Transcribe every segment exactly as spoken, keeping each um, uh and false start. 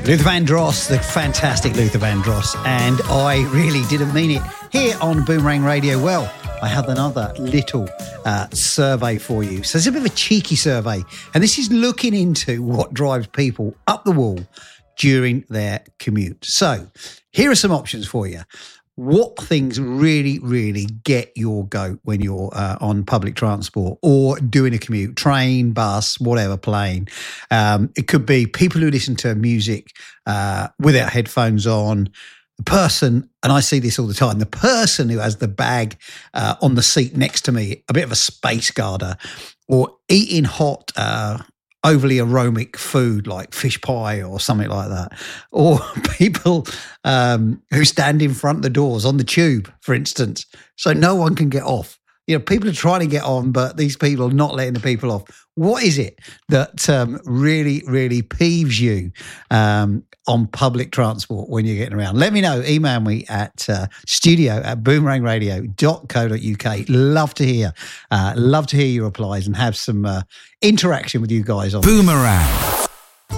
Luther Vandross, the fantastic Luther Vandross, and I really didn't mean it here on Boomerang Radio. Well, I have another little uh, survey for you. So it's a bit of a cheeky survey, and this is looking into what drives people up the wall during their commute. So here are some options for you. What things really, really get your goat when you're uh, on public transport or doing a commute, train, bus, whatever, plane? Um, it could be people who listen to music uh, without headphones on. The person, and I see this all the time, the person who has the bag uh, on the seat next to me, a bit of a space guarder, or eating hot, uh, overly aromatic food like fish pie or something like that, or people um, who stand in front of the doors on the tube, for instance, so no one can get off. You know, people are trying to get on, but these people are not letting the people off. What is it that um, really, really peeves you um, on public transport when you're getting around? Let me know. Email me at uh, studio at boomerang radio dot co dot uk. Love to hear. Uh, love to hear your replies and have some uh, interaction with you guys on Boomerang.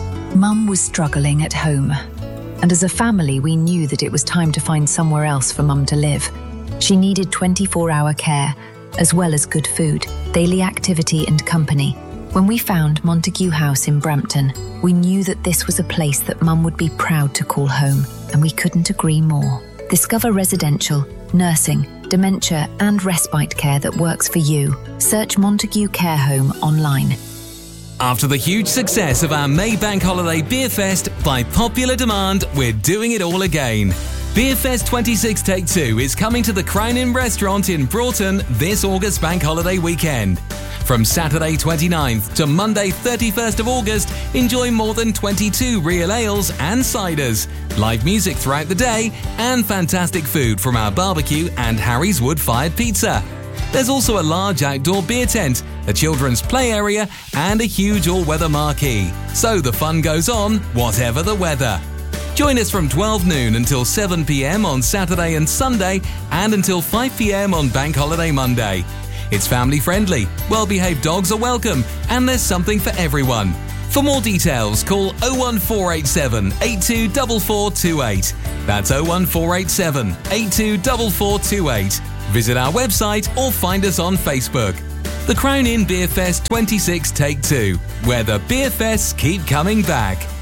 Mum was struggling at home, and as a family, we knew that it was time to find somewhere else for Mum to live. She needed twenty-four hour care, as well as good food, daily activity and company. When we found Montague House in Brampton, we knew that this was a place that Mum would be proud to call home, and we couldn't agree more. Discover residential, nursing, dementia and respite care that works for you. Search Montague Care Home online. After the huge success of our May Bank Holiday Beer Fest, by popular demand, we're doing it all again. Beer Fest twenty-six Take Two is coming to the Crown Inn restaurant in Broughton this August Bank Holiday weekend. From Saturday twenty-ninth to Monday thirty-first of August, enjoy more than twenty-two real ales and ciders, live music throughout the day, and fantastic food from our barbecue and Harry's wood-fired pizza. There's also a large outdoor beer tent, a children's play area, and a huge all-weather marquee. So the fun goes on, whatever the weather. Join us from twelve noon until seven p.m. on Saturday and Sunday, and until five p.m. on Bank Holiday Monday. It's family friendly, well-behaved dogs are welcome, and there's something for everyone. For more details, call oh one four eight seven, eight two four four two eight. That's oh one four eight seven, eight two four four two eight. Visit our website or find us on Facebook. The Crown Inn Beer Fest twenty-six Take Two, where the beer fests keep coming back.